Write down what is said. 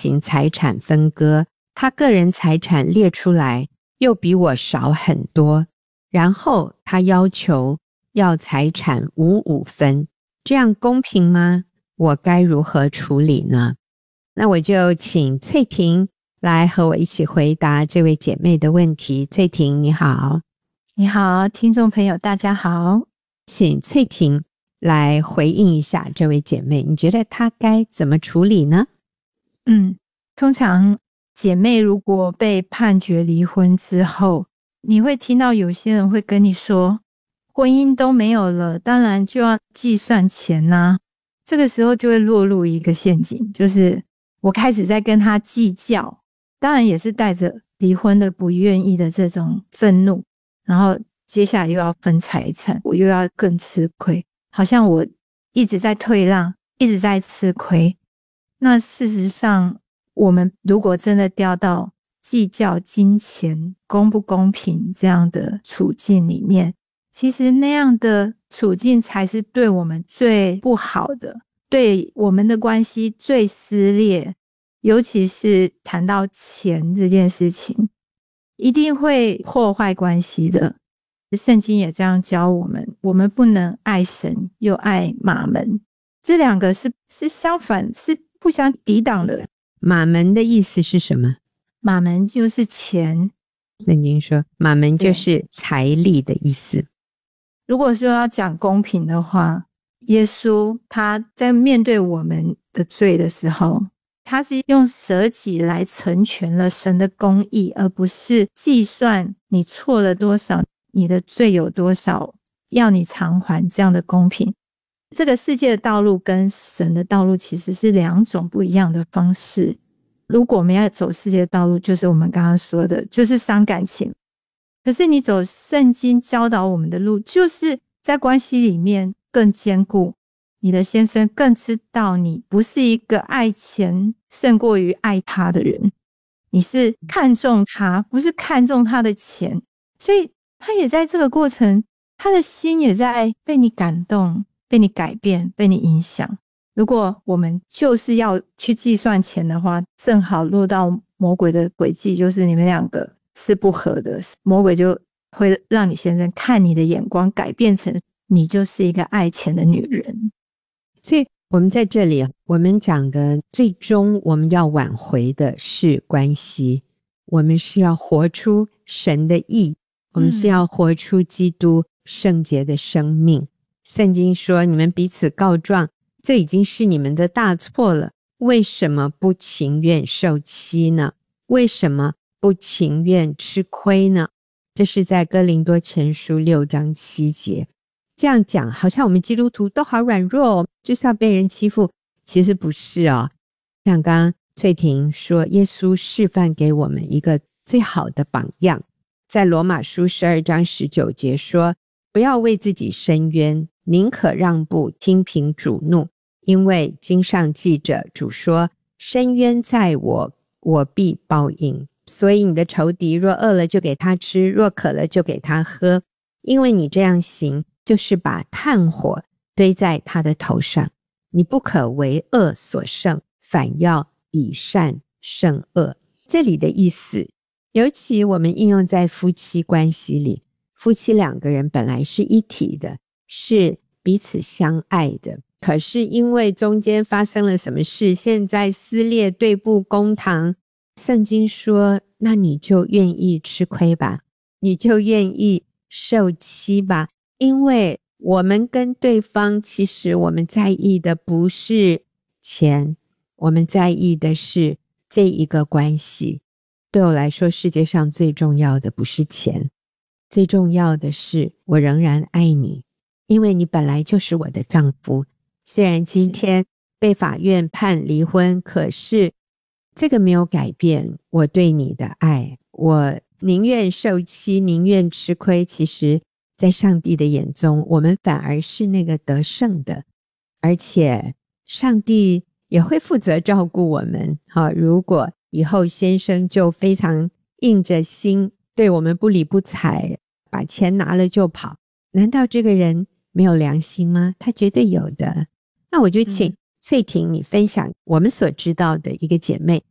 行财产分割，他个人财产列出来又比我少很多，然后他要求要财产5-5分，这样公平吗？我该如何处理呢？那我就请翠婷来和我一起回答这位姐妹的问题。翠婷你好。 你好，听众朋友大家好。 请翠婷来回应一下这位姐妹，你觉得她该怎么处理呢？ 通常姐妹如果被判决离婚之后，你会听到有些人会跟你说，婚姻都没有了，当然就要计算钱啊。这个时候就会落入一个陷阱，就是我开始在跟他计较，当然也是带着离婚的不愿意的这种愤怒，然后接下来又要分财产，我又要更吃亏，好像我一直在退让，一直在吃亏。那事实上，我们如果真的掉到计较金钱公不公平这样的处境里面，其实那样的处境才是对我们最不好的，对我们的关系最撕裂。尤其是谈到钱这件事情，一定会破坏关系的。圣经也这样教我们，我们不能爱神又爱马门，这两个是相反，是互相抵挡的。 马门的意思是什么？ 马门就是钱， 圣经说马门就是财力的意思。 如果说要讲公平的话，耶稣他在面对我们的罪的时候，他是用舍己来成全了神的公义，而不是计算你错了多少，你的罪有多少，要你偿还这样的公平。这个世界的道路跟神的道路其实是两种不一样的方式。如果我们要走世界的道路，就是我们刚刚说的，就是伤感情。可是你走圣经教导我们的路，就是在关系里面更坚固，你的先生更知道你不是一个爱钱胜过于爱他的人，你是看重他，不是看重他的钱。所以他也在这个过程，他的心也在被你感动，被你改变，被你影响。如果我们就是要去计算钱的话，正好落到魔鬼的诡计，就是你们两个是不合的，魔鬼就会让你先生看你的眼光改变成你就是一个爱钱的女人。 所以我们在这里，我们讲的最终我们要挽回的是关系，我们是要活出神的义，我们是要活出基督圣洁的生命。圣经说你们彼此告状，这已经是你们的大错了，为什么不情愿受欺呢？为什么不情愿吃亏呢？这是在哥林多前书6章7节。这样讲好像我们基督徒都好软弱，就是要被人欺负，其实不是哦。像刚刚翠婷说，耶稣示范给我们一个最好的榜样，在罗马书12章19节说，不要为自己伸冤，宁可让步，听凭主怒，因为经上记着，主说，伸冤在我，我必报应。所以你的仇敌若饿了就给他吃，若渴了就给他喝，因为你这样行，就是把炭火堆在他的头上。你不可为恶所胜，反要以善胜恶。这里的意思，尤其我们应用在夫妻关系里，夫妻两个人本来是一体的，是彼此相爱的，可是因为中间发生了什么事，现在撕裂，对簿公堂。圣经说，那你就愿意吃亏吧，你就愿意受欺吧，因为我们跟对方，其实我们在意的不是钱，我们在意的是这一个关系。对我来说，世界上最重要的不是钱，最重要的是我仍然爱你，因为你本来就是我的丈夫。虽然今天被法院判离婚，可是这个没有改变我对你的爱。我宁愿受欺，宁愿吃亏，其实在上帝的眼中，我们反而是那个得胜的，而且上帝也会负责照顾我们。如果以后先生就非常硬着心对我们不理不睬，把钱拿了就跑，难道这个人没有良心吗？他绝对有的。那我就请翠婷你分享我们所知道的一个姐妹，